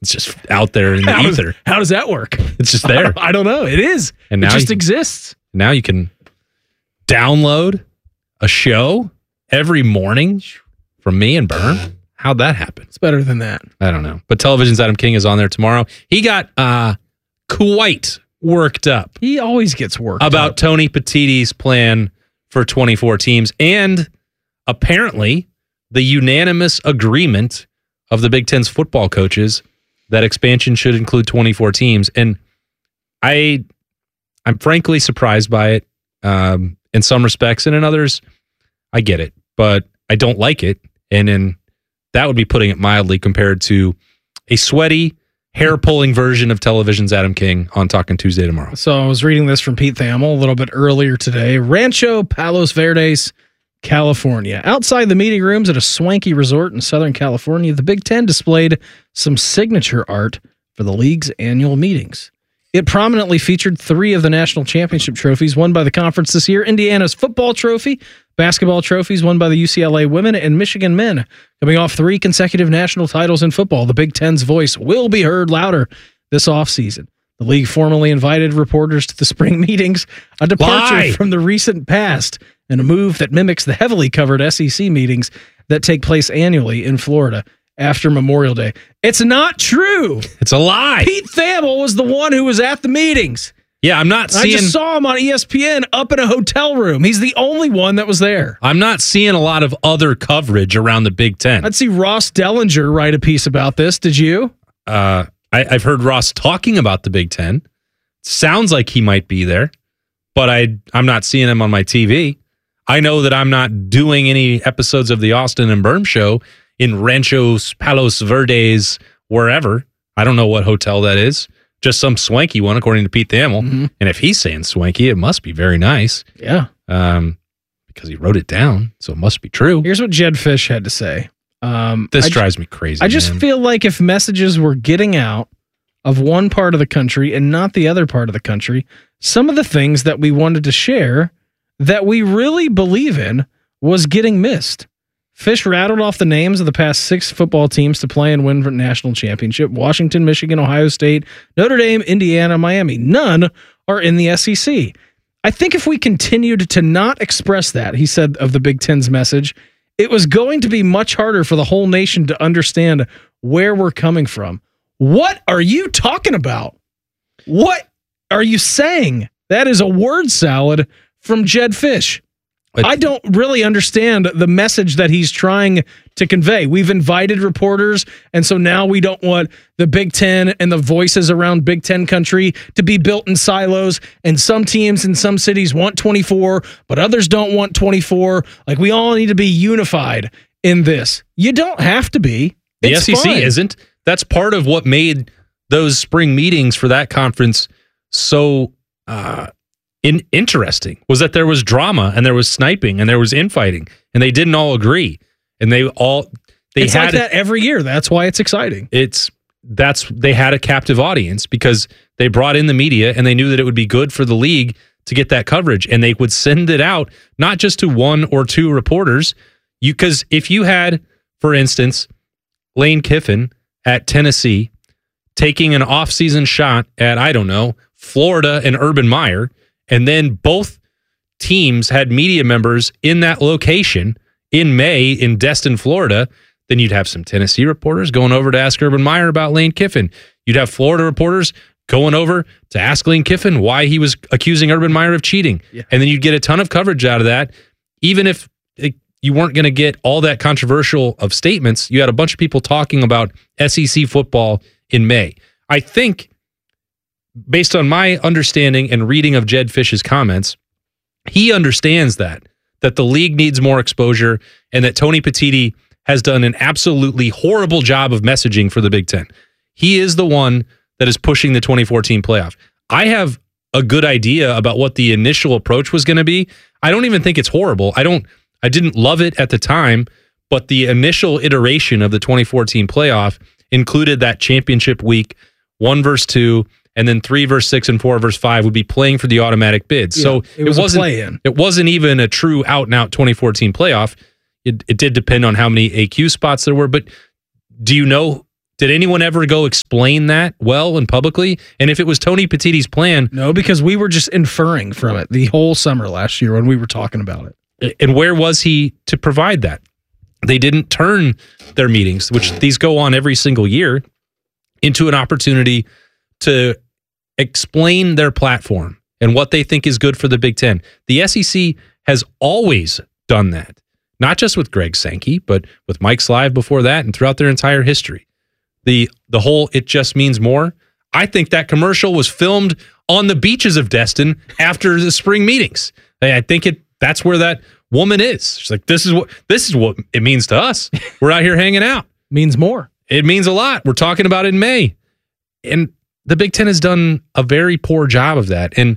It's just out there in the ether. How does that work? It's just there. I don't know. It is. And now it just exists. Now you can download a show every morning from me and Bern. How'd that happen? It's better than that. I don't know. But Television's Adam King is on there tomorrow. He got quite worked up. He always gets worked about up. Tony Petitti's plan for 24 teams and apparently the unanimous agreement of the Big Ten's football coaches that expansion should include 24 teams. And I'm frankly surprised by it in some respects, and in others, I get it, but I don't like it. And then that would be putting it mildly compared to a sweaty, hair-pulling version of Television's Adam King on Talking Tuesday tomorrow. So I was reading this from Pete Thamel a little bit earlier today. Rancho Palos Verdes, California. Outside the meeting rooms at a swanky resort in Southern California, the Big Ten displayed some signature art for the league's annual meetings. It prominently featured 3 of the national championship trophies won by the conference this year: Indiana's football trophy, basketball trophies won by the UCLA women and Michigan men. Coming off 3 consecutive national titles in football, the Big Ten's voice will be heard louder this offseason. The league formally invited reporters to the spring meetings, a departure from the recent past, and a move that mimics the heavily covered SEC meetings that take place annually in Florida after Memorial Day. It's not true. It's a lie. Pete Thamel was the one who was at the meetings. Yeah, I'm not seeing... I just saw him on ESPN up in a hotel room. He's the only one that was there. I'm not seeing a lot of other coverage around the Big Ten. I'd see Ross Dellinger write a piece about this. Did you? I've heard Ross talking about the Big Ten. Sounds like he might be there, but I'm not seeing him on my TV. I know that I'm not doing any episodes of the Austin and Berm show in Rancho Palos Verdes, wherever. I don't know what hotel that is. Just some swanky one, according to Pete Thamel. Mm-hmm. And if he's saying swanky, it must be very nice. Yeah. Because he wrote it down, so it must be true. Here's what Jed Fish had to say. This drives me crazy. I just feel like if messages were getting out of one part of the country and not the other part of the country, some of the things that we wanted to share that we really believe in was getting missed. Fish rattled off the names of the past 6 football teams to play and win for national championship: Washington, Michigan, Ohio State, Notre Dame, Indiana, Miami. None are in the SEC. I think if we continued to not express that, he said of the Big Ten's message, it was going to be much harder for the whole nation to understand where we're coming from. What are you talking about? What are you saying? That is a word salad from Jed Fish. I don't really understand the message that he's trying to convey. We've invited reporters, and so now we don't want the Big Ten and the voices around Big Ten country to be built in silos, and some teams in some cities want 24, but others don't want 24. Like, we all need to be unified in this. You don't have to be. The SEC isn't. That's part of what made those spring meetings for that conference so interesting, was that there was drama and there was sniping and there was infighting and they didn't all agree, and it's like that every year. That's why it's exciting. They had a captive audience because they brought in the media and they knew that it would be good for the league to get that coverage, and they would send it out not just to 1 or 2 reporters. Because if you had, for instance, Lane Kiffin at Tennessee taking an off-season shot at, I don't know, Florida and Urban Meyer, and then both teams had media members in that location in May in Destin, Florida, then you'd have some Tennessee reporters going over to ask Urban Meyer about Lane Kiffin. You'd have Florida reporters going over to ask Lane Kiffin why he was accusing Urban Meyer of cheating. Yeah. And then you'd get a ton of coverage out of that. Even if you weren't going to get all that controversial of statements, you had a bunch of people talking about SEC football in May. I think, based on my understanding and reading of Jed Fish's comments, he understands that the league needs more exposure and that Tony Petitti has done an absolutely horrible job of messaging for the Big Ten. He is the one that is pushing the 2014 playoff. I have a good idea about what the initial approach was going to be. I don't even think it's horrible. I didn't love it at the time, but the initial iteration of the 2014 playoff included that championship week, 1 versus 2, and then 3 versus 6 and 4 versus 5 would be playing for the automatic bid. Yeah, so it wasn't even a true out-and-out 2014 playoff. It did depend on how many AQ spots there were, but do you know Did anyone ever go explain that well and publicly? And if it was Tony Petitti's plan... No, because we were just inferring from it the whole summer last year when we were talking about it. And where was he to provide that? They didn't turn their meetings, which these go on every single year, into an opportunity to explain their platform and what they think is good for the Big Ten. The SEC has always done that, not just with Greg Sankey, but with Mike Slive before that and throughout their entire history. The whole "it just means more." I think that commercial was filmed on the beaches of Destin after the spring meetings. I think that's where that woman is. She's like, this is what it means to us. We're out here hanging out. Means more. It means a lot. We're talking about it in May. And the Big Ten has done a very poor job of that. And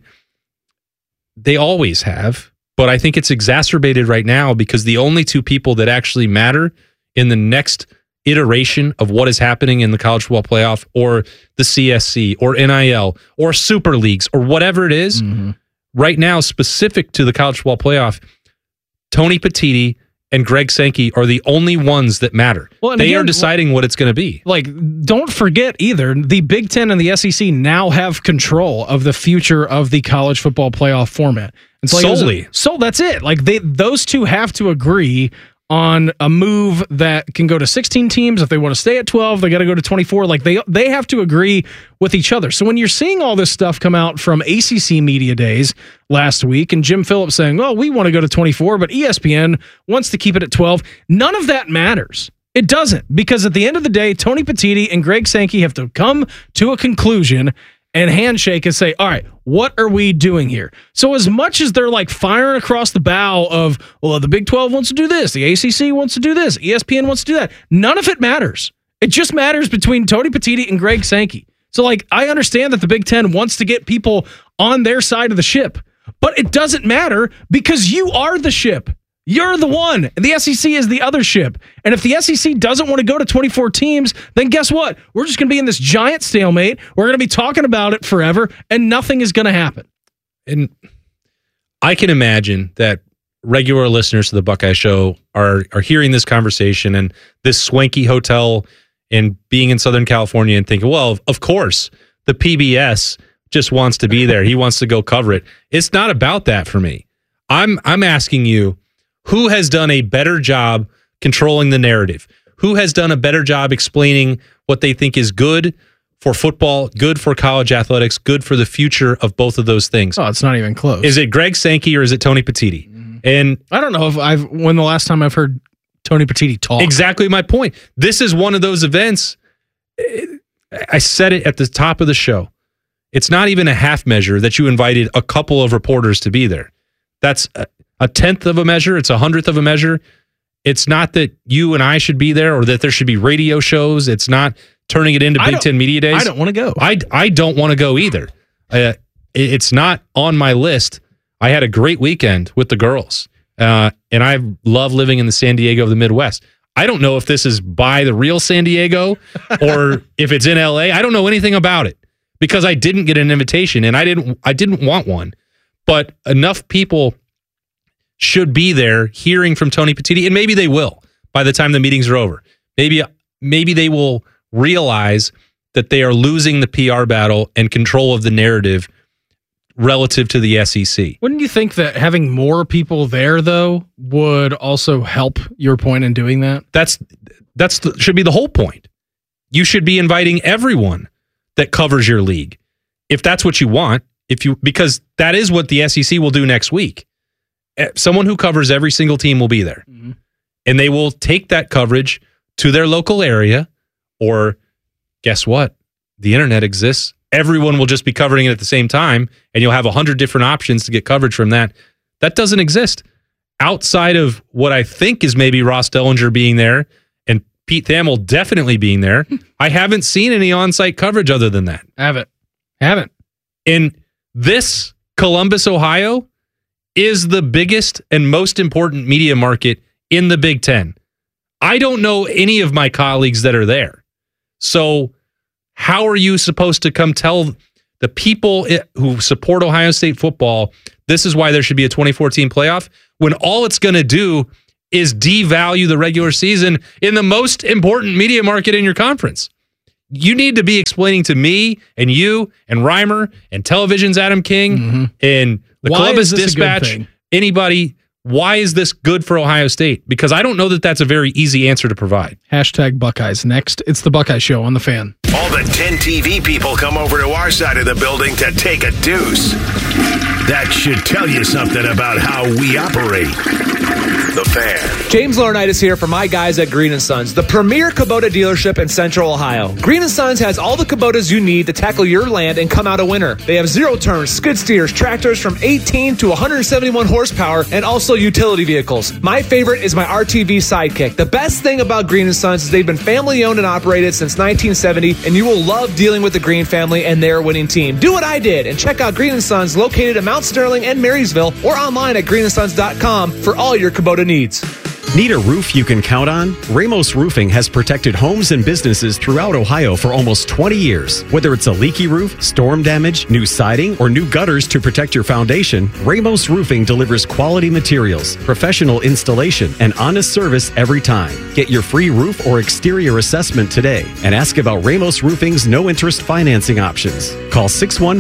they always have. But I think it's exacerbated right now because the only two people that actually matter in the next iteration of what is happening in the college football playoff or the CSC or NIL or super leagues or whatever it is, right now, specific to the college football playoff, Tony Petitti and Greg Sankey are the only ones that matter. Well, they are deciding what it's going to be. Like, don't forget either, the Big Ten and the SEC now have control of the future of the college football playoff format. It's like solely. So that's it. Like, those two have to agree on a move that can go to 16 teams. If they want to stay at 12, they got to go to 24. Like, they have to agree with each other. So when you're seeing all this stuff come out from ACC Media Days last week and Jim Phillips saying, well, we want to go to 24, but ESPN wants to keep it at 12, none of that matters. It doesn't, because at the end of the day, Tony Petitti and Greg Sankey have to come to a conclusion and handshake and say, all right, what are we doing here? So as much as they're like firing across the bow of, well, the Big 12 wants to do this, the ACC wants to do this, ESPN wants to do that, none of it matters. It just matters between Tony Petitti and Greg Sankey. So, like, I understand that the Big Ten wants to get people on their side of the ship, but it doesn't matter because you are the ship. You're the one. And the SEC is the other ship. And if the SEC doesn't want to go to 24 teams, then guess what? We're just going to be in this giant stalemate. We're going to be talking about it forever, and nothing is going to happen. And I can imagine that regular listeners to the Buckeye Show are hearing this conversation and this swanky hotel and being in Southern California and thinking, well, of course, the PBS just wants to be there. He wants to go cover it. It's not about that for me. I'm asking you, who has done a better job controlling the narrative? Who has done a better job explaining what they think is good for football, good for college athletics, good for the future of both of those things? Oh, it's not even close. Is it Greg Sankey or is it Tony Petitti? And I don't know when the last time I've heard Tony Petitti talk. Exactly my point. This is one of those events. I said it at the top of the show. It's not even a half measure that you invited a couple of reporters to be there. That's a tenth of a measure. It's 100th of a measure. It's not that you and I should be there or that there should be radio shows. It's not turning it into Big Ten Media Days. I don't want to go. I don't want to go either. It's not on my list. I had a great weekend with the girls, and I love living in the San Diego of the Midwest. I don't know if this is by the real San Diego or if it's in LA. I don't know anything about it because I didn't get an invitation and I didn't want one. But enough people should be there hearing from Tony Petitti, and maybe they will by the time the meetings are over. Maybe they will realize that they are losing the PR battle and control of the narrative relative to the SEC. Wouldn't you think that having more people there, though, would also help your point in doing that? Should be the whole point. You should be inviting everyone that covers your league, if that's what you want. Because that is what the SEC will do next week. Someone who covers every single team will be there. Mm-hmm. And they will take that coverage to their local area, or guess what? The internet exists. Everyone will just be covering it at the same time, and you'll have 100 different options to get coverage from that. That doesn't exist. Outside of what I think is maybe Ross Dellinger being there and Pete Thamel definitely being there, I haven't seen any on-site coverage other than that. Haven't. In this Columbus, Ohio, is the biggest and most important media market in the Big Ten. I don't know any of my colleagues that are there. So how are you supposed to come tell the people who support Ohio State football this is why there should be a 2014 playoff when all it's going to do is devalue the regular season in the most important media market in your conference? You need to be explaining to me and you and Reimer and Television's Adam King and the Columbus Dispatch, anybody, why is this good for Ohio State? Because I don't know that that's a very easy answer to provide. Hashtag Buckeyes. Next, it's the Buckeye Show on The Fan. All the 10 TV people come over to our side of the building to take a deuce. That should tell you something about how we operate. The Fan. James Laurinaitis here for my guys at Green & Sons, the premier Kubota dealership in Central Ohio. Green & Sons has all the Kubotas you need to tackle your land and come out a winner. They have zero-turn skid steers, tractors from 18 to 171 horsepower, and also utility vehicles. My favorite is my RTV Sidekick. The best thing about Green & Sons is they've been family-owned and operated since 1970, and you will love dealing with the Green family and their winning team. Do what I did and check out Green & Sons located in Mount Sterling and Marysville or online at greenandsons.com for all your Kubota needs. Need a roof you can count on? Ramos Roofing has protected homes and businesses throughout Ohio for almost 20 years. Whether it's a leaky roof, storm damage, new siding, or new gutters to protect your foundation, Ramos Roofing delivers quality materials, professional installation, and honest service every time. Get your free roof or exterior assessment today and ask about Ramos Roofing's no-interest financing options. Call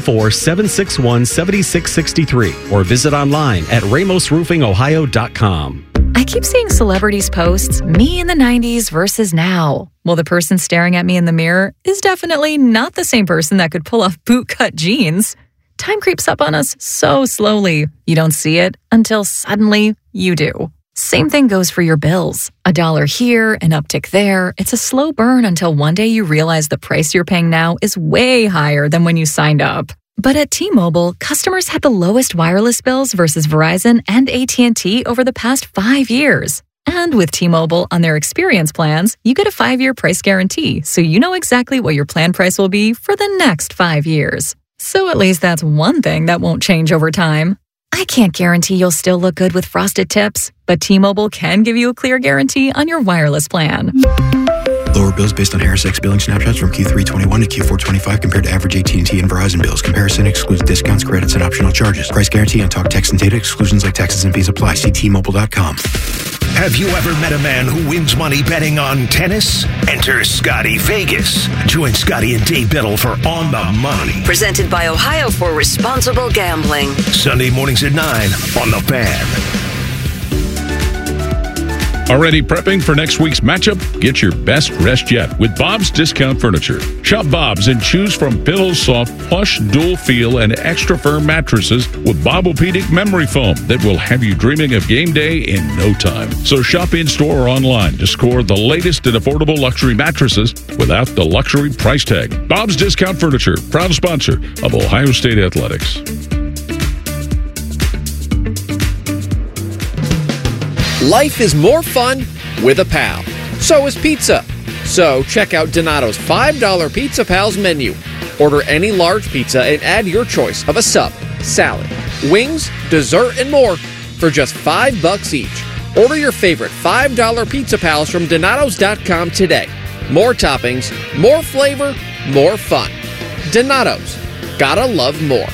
614-761-7663 or visit online at ramosroofingohio.com. I keep seeing celebrities posts, me in the 90s versus now. Well, the person staring at me in the mirror is definitely not the same person that could pull off bootcut jeans. Time creeps up on us so slowly. You don't see it until suddenly you do. Same thing goes for your bills. $1 here, an uptick there. It's a slow burn until one day you realize the price you're paying now is way higher than when you signed up. But at T-Mobile, customers had the lowest wireless bills versus Verizon and AT&T over the past 5 years. And with T-Mobile on their experience plans, you get a 5-year price guarantee, so you know exactly what your plan price will be for the next 5 years. So at least that's one thing that won't change over time. I can't guarantee you'll still look good with frosted tips, but T-Mobile can give you a clear guarantee on your wireless plan. Lower bills based on HarrisX billing snapshots from Q3 21 to Q4 25 compared to average AT&T and Verizon bills. Comparison excludes discounts, credits, and optional charges. Price guarantee on talk, text, and data. Exclusions like taxes and fees apply. See T-Mobile.com. Have you ever met a man who wins money betting on tennis? Enter Scotty Vegas. Join Scotty and Dave Biddle for On the Money. Presented by Ohio for Responsible Gambling. Sunday mornings at 9 on The Fan. Already prepping for next week's matchup? Get your best rest yet with Bob's Discount Furniture. Shop Bob's and choose from pillows, soft, plush, dual feel, and extra firm mattresses with Bobopedic memory foam that will have you dreaming of game day in no time. So shop in-store or online to score the latest and affordable luxury mattresses without the luxury price tag. Bob's Discount Furniture, proud sponsor of Ohio State Athletics. Life is more fun with a pal. So is pizza. So check out Donato's $5 Pizza Pals menu. Order any large pizza and add your choice of a sub, salad, wings, dessert, and more for just $5 each. Order your favorite $5 Pizza Pals from Donatos.com today. More toppings, more flavor, more fun. Donato's. Gotta love more.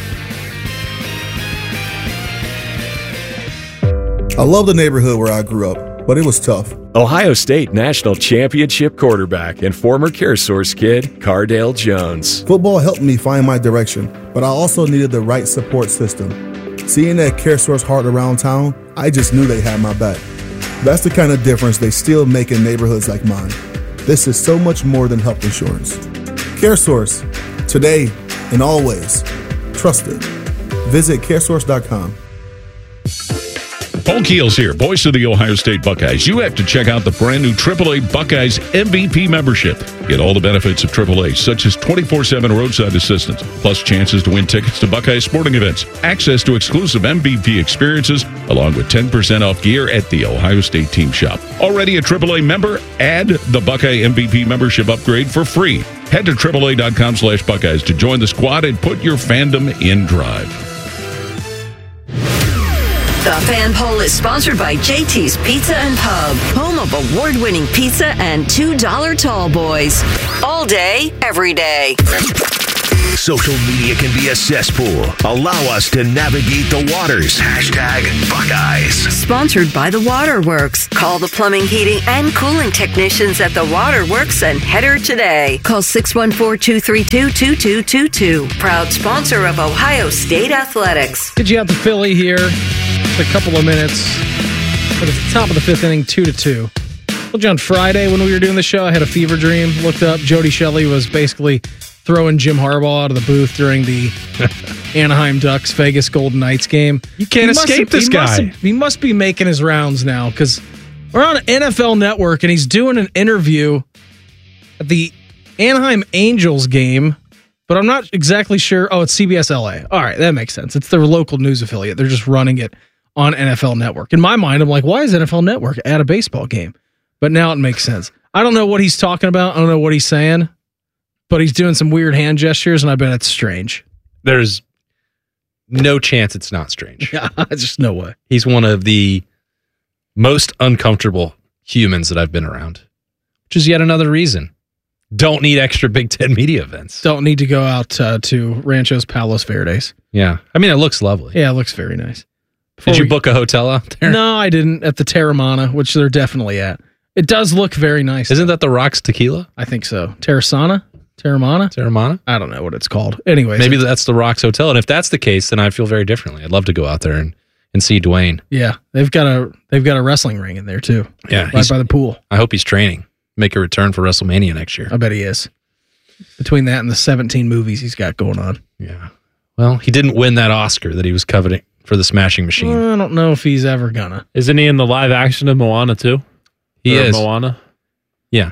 I love the neighborhood where I grew up, but it was tough. Ohio State National Championship quarterback and former CareSource kid, Cardale Jones. Football helped me find my direction, but I also needed the right support system. Seeing that CareSource heart around town, I just knew they had my back. That's the kind of difference they still make in neighborhoods like mine. This is so much more than health insurance. CareSource, today and always. Trusted. Visit caresource.com. Paul Keels here, voice of the Ohio State Buckeyes. You have to check out the brand new AAA Buckeyes MVP membership. Get all the benefits of AAA, such as 24/7 roadside assistance, plus chances to win tickets to Buckeyes sporting events, access to exclusive MVP experiences, along with 10% off gear at the Ohio State team shop. Already a AAA member? Add the Buckeye MVP membership upgrade for free. Head to AAA.com/Buckeyes to join the squad and put your fandom in drive. The Fan Poll is sponsored by JT's Pizza and Pub, home of award-winning pizza and $2 tall boys. All day, every day. Social media can be a cesspool. Allow us to navigate the waters. #Buckeyes. Sponsored by the Waterworks. Call the plumbing, heating, and cooling technicians at the Waterworks and header today. Call 614-232-2222. Proud sponsor of Ohio State Athletics. Get you out to Philly here. Just a couple of minutes. But at the top of the fifth inning, 2-2. Told you on Friday when we were doing the show, I had a fever dream. Looked up, Jody Shelley was basically throwing Jim Harbaugh out of the booth during the Anaheim Ducks Vegas Golden Knights game. You can't escape this guy. He must be making his rounds now because we're on NFL Network and he's doing an interview at the Anaheim Angels game, but I'm not exactly sure. Oh, it's CBS LA. All right, that makes sense. It's their local news affiliate. They're just running it on NFL Network. In my mind, I'm like, why is NFL Network at a baseball game? But now it makes sense. I don't know what he's talking about. I don't know what he's saying. But he's doing some weird hand gestures, and I bet it's strange. There's no chance it's not strange. Yeah, just no way. He's one of the most uncomfortable humans that I've been around, which is yet another reason. Don't need extra Big Ten media events. Don't need to go out to Ranchos Palos Verdes. Yeah. I mean, it looks lovely. Yeah, it looks very nice. Did you book a hotel out there? No, I didn't. At the Terramana, which they're definitely at. It does look very nice. Isn't that the Rocks Tequila? I think so. Terramana? I don't know what it's called. Anyways. Maybe that's the Rocks Hotel. And if that's the case, then I feel very differently. I'd love to go out there and see Dwayne. Yeah. They've got a wrestling ring in there too. Yeah. Right by the pool. I hope he's training. Make a return for WrestleMania next year. I bet he is. Between that and the 17 movies he's got going on. Yeah. Well, he didn't win that Oscar that he was coveting for the Smashing Machine. I don't know if he's ever gonna. Isn't he in the live action of Moana too? He is. Moana? Yeah.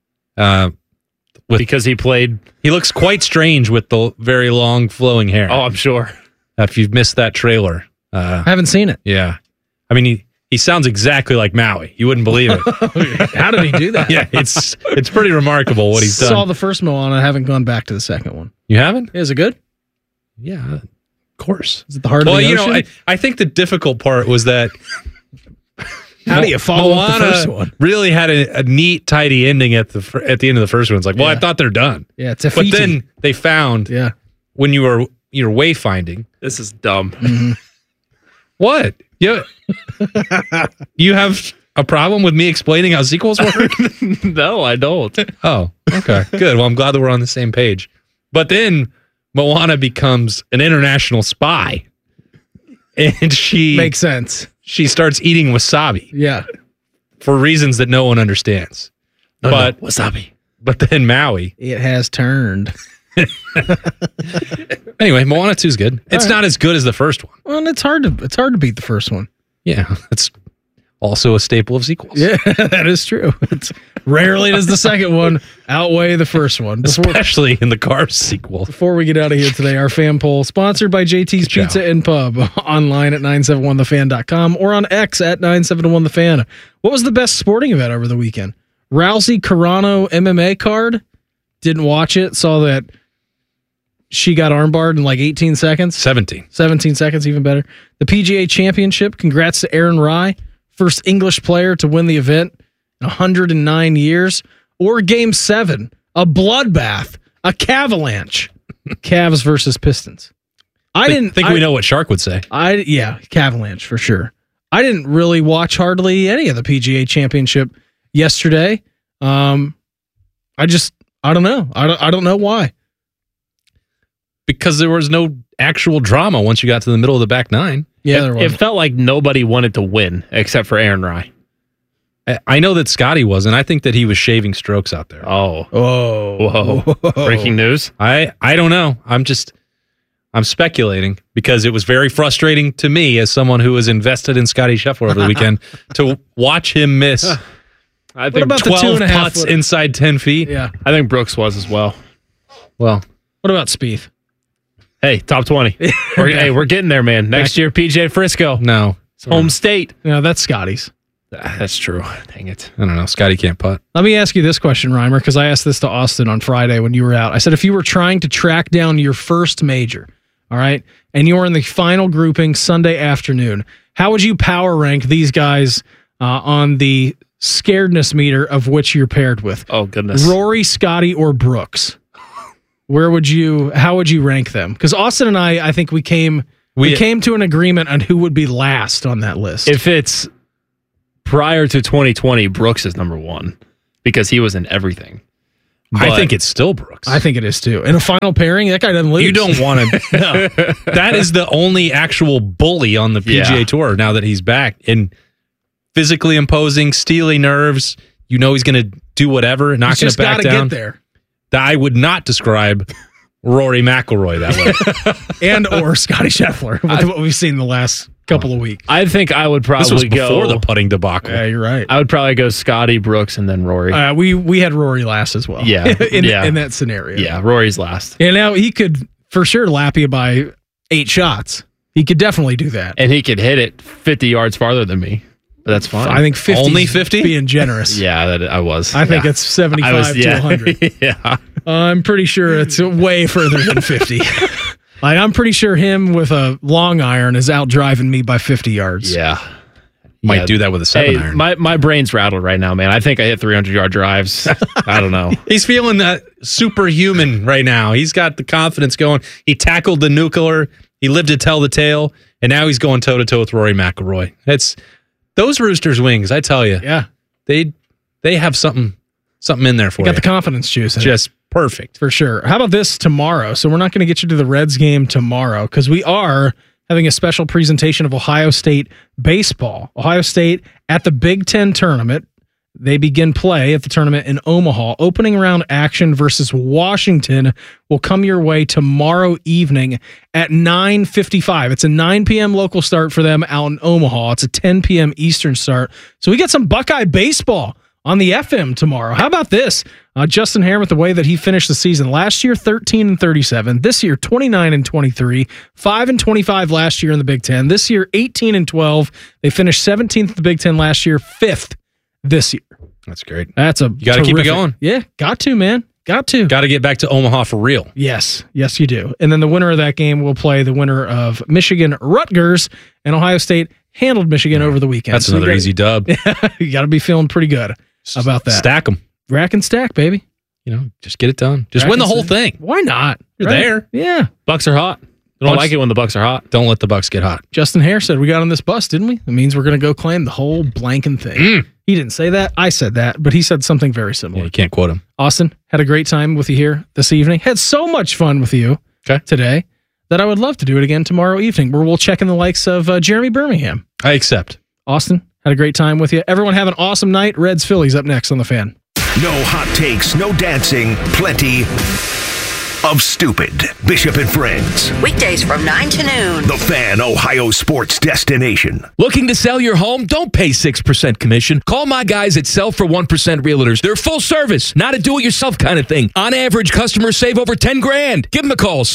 Because he looks quite strange with the very long flowing hair. Oh, I'm sure. If you've missed that trailer. I haven't seen it. Yeah. I mean, he sounds exactly like Maui. You wouldn't believe it. How did he do that? Yeah, it's pretty remarkable what he's done. Saw the first Moana. I haven't gone back to the second one. You haven't? Is it good? Yeah, of course. Is it the heart of the ocean? I think the difficult part was that how do you follow up the first one? Really had a neat, tidy ending at the end of the first one. It's like, well, I thought they're done. Yeah, it's a But then they found when you're wayfinding. This is dumb. Mm-hmm. What? You have a problem with me explaining how sequels work? No, I don't. Oh, okay. Good. Well, I'm glad that we're on the same page. But then Moana becomes an international spy. And she makes sense. She starts eating wasabi. Yeah. For reasons that no one understands. But wasabi. But then Maui. It has turned. Anyway, Moana 2 is good. It's not as good as the first one. Well, it's hard to beat the first one. Yeah, it's also a staple of sequels. Yeah, that is true. It's rarely does the second one outweigh the first one. Especially in the Cars sequel. Before we get out of here today, our fan poll sponsored by JT's Pizza and Pub, online at 971thefan.com or on X at 971thefan. What was the best sporting event over the weekend? Rousey Carano MMA card. Didn't watch it. Saw that she got armbarred in like 18 seconds. 17 seconds, even better. The PGA Championship. Congrats to Aaron Rai. First English player to win the event in 109 years. Or Game 7. A bloodbath. A cavalanche. Cavs versus Pistons. I didn't think we know what Shark would say. Yeah, Cavalanche for sure. I didn't really watch hardly any of the PGA Championship yesterday. I don't know. I don't know why. Because there was no actual drama once you got to the middle of the back nine. Yeah, there was. It felt like nobody wanted to win except for Aaron Rai. I know that Scotty wasn't. I think that he was shaving strokes out there. Oh. Whoa. Breaking news? I don't know. I'm speculating because it was very frustrating to me as someone who was invested in Scotty Scheffler over the weekend to watch him miss I think about 12 the 2.5 putts foot? inside 10 feet. Yeah. I think Brooks was as well. Well, what about Spieth? Hey, top 20. We're getting there, man. Next year, PJ Frisco. No. Home state. No, that's Scotty's. That's true. Dang it. I don't know. Scotty can't putt. Let me ask you this question, Reimer, because I asked this to Austin on Friday when you were out. I said, if you were trying to track down your first major, all right, and you were in the final grouping Sunday afternoon, how would you power rank these guys on the scaredness meter of which you're paired with? Oh, goodness. Rory, Scotty, or Brooks? how would you rank them? Because Austin and I think we came to an agreement on who would be last on that list. If it's prior to 2020, Brooks is number one because he was in everything. I think it's still Brooks. I think it is too. In a final pairing, that guy doesn't lose. You don't want to. No. That is the only actual bully on the PGA Tour now that he's back. And physically imposing, steely nerves. You know he's going to do whatever, not going to back down. Get there. I would not describe Rory McIlroy that way. And or Scotty Scheffler, with what we've seen the last couple of weeks. I think I would probably this was before the putting debacle. Yeah, you're right. I would probably go Scotty, Brooks, and then Rory. We had Rory last as well. Yeah. in that scenario. Yeah, Rory's last. And now he could for sure lap you by 8 shots. He could definitely do that. And he could hit it 50 yards farther than me. But that's fine. I think 50. Only 50? Being generous. Yeah, I was. I think it's 75 to 100. Yeah. I'm pretty sure it's way further than 50. I'm pretty sure him with a long iron is out driving me by 50 yards. Yeah. Might do that with a 7-iron. My brain's rattled right now, man. I think I hit 300-yard drives. I don't know. He's feeling that superhuman right now. He's got the confidence going. He tackled the nuclear. He lived to tell the tale. And now he's going toe-to-toe with Rory McIlroy. Those Roosters wings, I tell you. Yeah. They have something in there for you. Got the confidence juice in Just perfect. For sure. How about this tomorrow? So we're not going to get you to the Reds game tomorrow because we are having a special presentation of Ohio State baseball. Ohio State at the Big Ten tournament. They begin play at the tournament in Omaha. Opening round action versus Washington will come your way tomorrow evening at 9:55. It's a 9 p.m. local start for them out in Omaha. It's a 10 p.m. Eastern start. So we get some Buckeye baseball on the FM tomorrow. How about this? Justin Herron, with the way that he finished the season last year, 13-37. This year, 29-23. 5-25 last year in the Big Ten. This year, 18-12. They finished 17th in the Big Ten last year, 5th this year. That's great. You got to keep it going. Yeah, got to, man. Got to get back to Omaha for real. Yes, you do. And then the winner of that game will play the winner of Michigan Rutgers, and Ohio State handled Michigan over the weekend. That's another easy dub. You got to be feeling pretty good about that. Stack them. Rack and stack, baby. Just get it done. Just win the whole thing. Why not? You're there. Yeah. Bucks are hot. I don't like it when the Bucks are hot. Don't let the Bucks get hot. Justin Hare said we got on this bus, didn't we? That means we're going to go claim the whole blanking thing. He didn't say that. I said that, but he said something very similar. Yeah, you can't quote him. Austin, had a great time with you here this evening. Had so much fun with you today that I would love to do it again tomorrow evening, where we'll check in the likes of Jeremy Birmingham. I accept. Austin, had a great time with you. Everyone have an awesome night. Reds Phillies up next on The Fan. No hot takes, no dancing, plenty of stupid. Bishop and Friends. Weekdays from 9 to noon. The Fan, Ohio sports destination. Looking to sell your home? Don't pay 6% commission. Call my guys at Sell for 1% Realtors. They're full service, not a do-it-yourself kind of thing. On average, customers save over $10,000. Give them a call,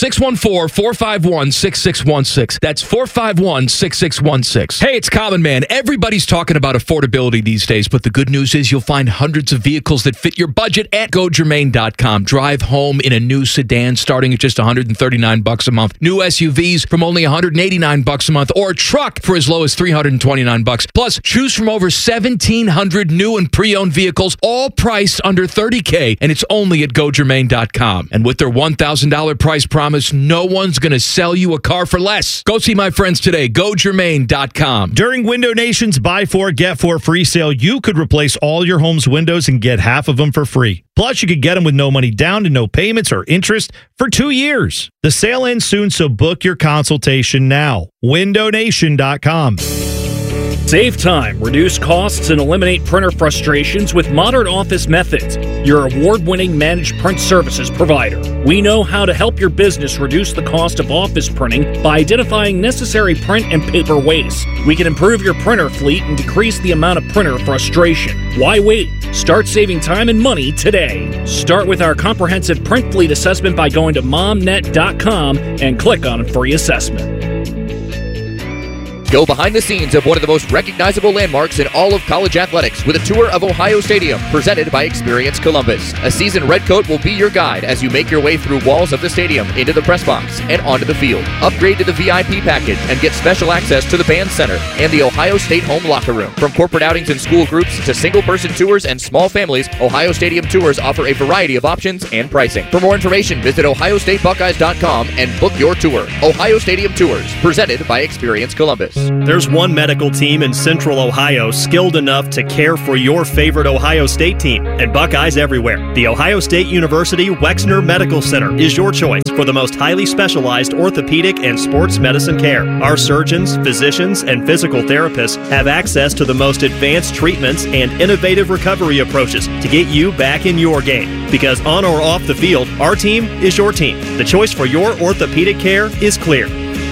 614-451-6616. That's 451-6616. Hey, it's Common Man. Everybody's talking about affordability these days, but the good news is you'll find hundreds of vehicles that fit your budget at GoGermain.com. Drive home in a new sedan starting at just $139 a month. New SUVs from only $189 a month, or a truck for as low as $329. Plus, choose from over 1,700 new and pre-owned vehicles, all priced under $30K, and it's only at GoGermain.com. And with their $1,000 price promise, no one's going to sell you a car for less. Go see my friends today. GoGermain.com. During Window Nation's Buy 4, Get 4 free sale, you could replace all your home's windows and get half of them for free. Plus, you could get them with no money down and no payments or interest for 2 years. The sale ends soon, so book your consultation now. WindowNation.com. Save time, reduce costs, and eliminate printer frustrations with Modern Office Methods, your award-winning managed print services provider. We know how to help your business reduce the cost of office printing by identifying necessary print and paper waste. We can improve your printer fleet and decrease the amount of printer frustration. Why wait? Start saving time and money today. Start with our comprehensive print fleet assessment by going to momnet.com and click on free assessment. Go behind the scenes of one of the most recognizable landmarks in all of college athletics with a tour of Ohio Stadium presented by Experience Columbus. A seasoned redcoat will be your guide as you make your way through walls of the stadium, into the press box, and onto the field. Upgrade to the VIP package and get special access to the band center and the Ohio State home locker room. From corporate outings and school groups to single-person tours and small families, Ohio Stadium Tours offer a variety of options and pricing. For more information, visit ohiostatebuckeyes.com and book your tour. Ohio Stadium Tours, presented by Experience Columbus. There's one medical team in Central Ohio skilled enough to care for your favorite Ohio State team, and Buckeyes everywhere. The Ohio State University Wexner Medical Center is your choice for the most highly specialized orthopedic and sports medicine care. Our surgeons, physicians, and physical therapists have access to the most advanced treatments and innovative recovery approaches to get you back in your game. Because on or off the field, our team is your team. The choice for your orthopedic care is clear.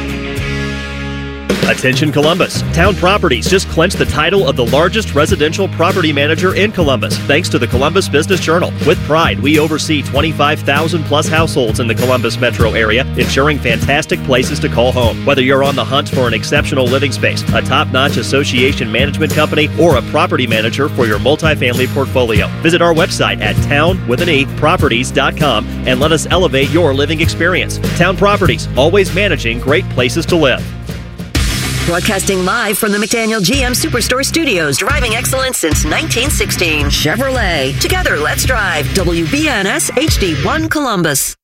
Attention Columbus. Town Properties just clinched the title of the largest residential property manager in Columbus, thanks to the Columbus Business Journal. With pride, we oversee 25,000 plus households in the Columbus metro area, ensuring fantastic places to call home. Whether you're on the hunt for an exceptional living space, a top-notch association management company, or a property manager for your multifamily portfolio, visit our website at town-properties.com and let us elevate your living experience. Town Properties, always managing great places to live. Broadcasting live from the McDaniel GM Superstore Studios, driving excellence since 1916. Chevrolet. Together, let's drive. WBNS HD1 Columbus.